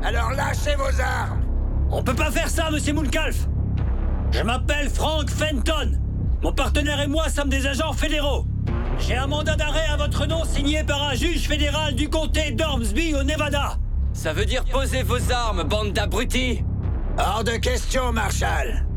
Alors lâchez vos armes! On peut pas faire ça, monsieur Moonkalf! Je m'appelle Frank Fenton. Mon partenaire et moi sommes des agents fédéraux. J'ai un mandat d'arrêt à votre nom signé par un juge fédéral du comté d'Ormsby au Nevada. Ça veut dire posez vos armes, bande d'abrutis! Hors de question, Marshal!